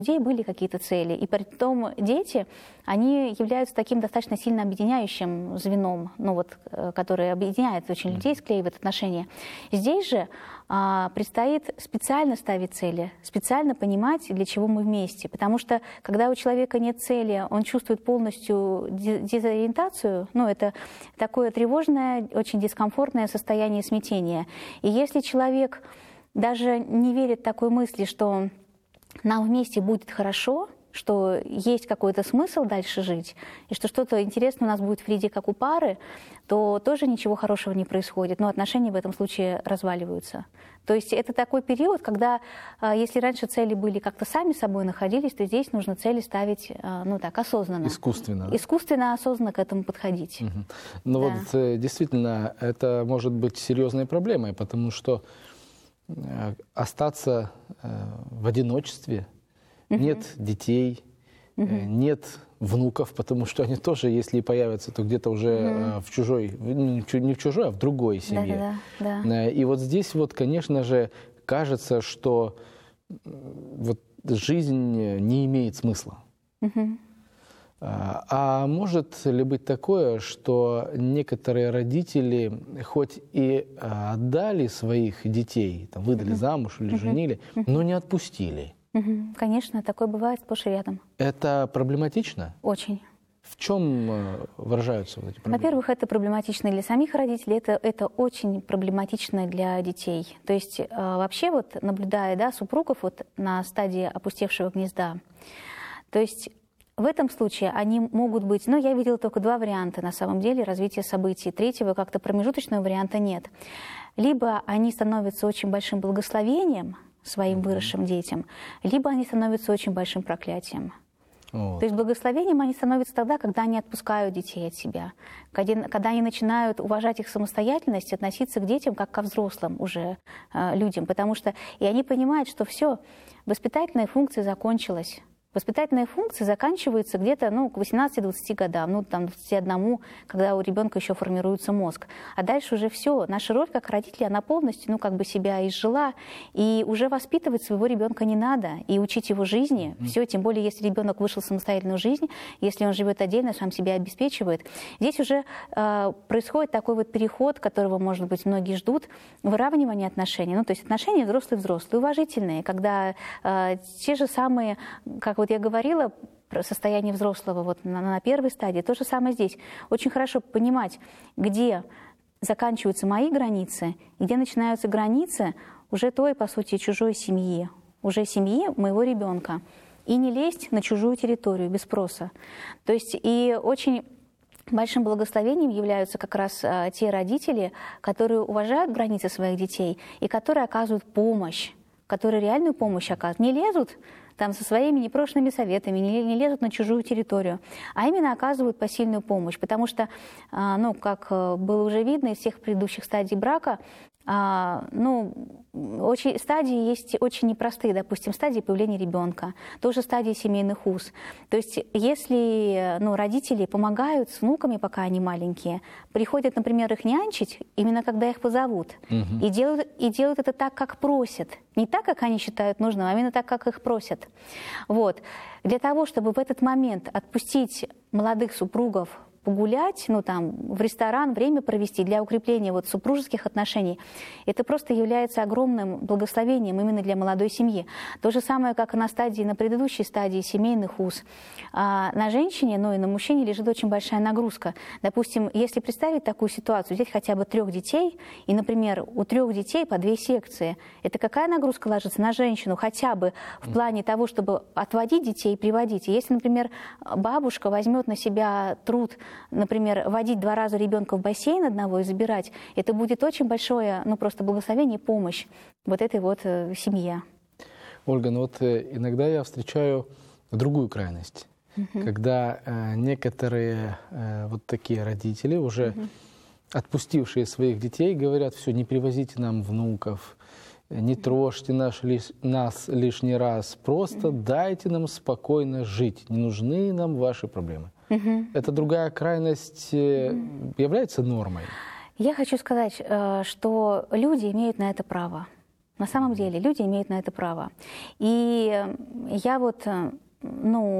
людей были какие-то цели, и при том дети, они являются таким достаточно сильно объединяющим звеном, ну вот, которое объединяет очень людей, склеивает отношения. Здесь же предстоит специально ставить цели, специально понимать, для чего мы вместе, потому что когда у человека нет цели, он чувствует полностью дезориентацию, ну это такое тревожное, очень дискомфортное состояние смятения. И если человек даже не верит такой мысли, что нам вместе будет хорошо, что есть какой-то смысл дальше жить, и что что-то интересное у нас будет впереди, как у пары, то тоже ничего хорошего не происходит. Но отношения в этом случае разваливаются. То есть это такой период, когда, если раньше цели были как-то сами собой находились, то здесь нужно цели ставить, ну так, осознанно. Искусственно. Искусственно, осознанно к этому подходить. Угу. Ну да. Вот действительно, это может быть серьезной проблемой, потому что остаться в одиночестве, нет детей, нет внуков, потому что они тоже, если и появятся, то где-то уже в чужой, не в чужой, а в другой семье. Да. И вот здесь вот, конечно же, кажется, что вот жизнь не имеет смысла. А может ли быть такое, что некоторые родители хоть и отдали своих детей, там, выдали замуж или женили, но не отпустили? Конечно, такое бывает сплошь и рядом. Это проблематично? Очень. В чем выражаются вот эти проблемы? Во-первых, это проблематично для самих родителей, это очень проблематично для детей. То есть вообще вот наблюдая супругов вот на стадии опустевшего гнезда, то есть в этом случае они могут быть, ну, я видела только два варианта на самом деле развития событий. Третьего, как-то промежуточного варианта нет. Либо они становятся очень большим благословением своим выросшим детям, либо они становятся очень большим проклятием. Вот. То есть благословением они становятся тогда, когда они отпускают детей от себя, когда они начинают уважать их самостоятельность, относиться к детям как ко взрослым уже людям, потому что и они понимают, что все, воспитательная функция закончилась. Воспитательные функции заканчиваются где-то к 18-20 годам, там 21, когда у ребенка еще формируется мозг. А дальше уже все. Наша роль как родители, она полностью себя изжила. И уже воспитывать своего ребенка не надо. И учить его жизни. Все, тем более, если ребенок вышел в самостоятельную жизнь, если он живет отдельно, сам себя обеспечивает. Здесь уже происходит такой вот переход, которого, может быть, многие ждут, выравнивание отношений. То есть отношения взрослые-взрослые, уважительные, когда те же самые, как вот я говорила, про состояние взрослого вот на первой стадии, то же самое здесь. Очень хорошо понимать, где заканчиваются мои границы, где начинаются границы уже той, по сути, чужой семьи, уже семьи моего ребенка. И не лезть на чужую территорию без спроса. То есть и очень большим благословением являются как раз те родители, которые уважают границы своих детей и которые оказывают помощь, которые реальную помощь оказывают, не лезут там со своими непрошенными советами, не лезут на чужую территорию, а именно оказывают посильную помощь. Потому что, как было уже видно из всех предыдущих стадий брака, стадии есть очень непростые, допустим, стадии появления ребенка, тоже стадии семейных уз. То есть если родители помогают с внуками, пока они маленькие, приходят, например, их нянчить, именно когда их позовут, и делают это так, как просят. Не так, как они считают нужным, а именно так, как их просят. Вот. Для того, чтобы в этот момент отпустить молодых супругов погулять, в ресторан, время провести для укрепления супружеских отношений, это просто является огромным благословением именно для молодой семьи. То же самое, как и на предыдущей стадии семейных уз. На женщине, и на мужчине лежит очень большая нагрузка. Допустим, если представить такую ситуацию, взять хотя бы 3 детей, и, например, у 3 детей по 2 секции, это какая нагрузка ложится на женщину хотя бы в плане того, чтобы отводить детей и приводить. И если, например, бабушка возьмет на себя труд, например, водить 2 раза ребенка в бассейн одного и забирать, это будет очень большое, просто благословение и помощь вот этой семье. Ольга, иногда я встречаю другую крайность, когда некоторые такие родители, уже отпустившие своих детей, говорят: все, не привозите нам внуков, не трожьте нас лишний раз, просто дайте нам спокойно жить, не нужны нам ваши проблемы. Эта другая крайность является нормой? Я хочу сказать, что люди имеют на это право. На самом деле люди имеют на это право. И я вот, ну,